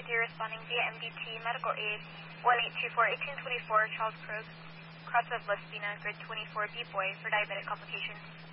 emergency responding via MDT medical aid 1824-1824 Charles Cross of Lesbina, grid 24 B boy for diabetic complications.